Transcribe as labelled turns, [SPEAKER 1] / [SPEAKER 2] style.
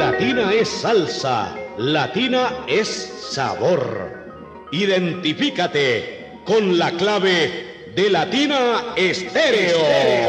[SPEAKER 1] Latina es salsa, Latina es sabor. Identifícate con la clave de Latina Estéreo.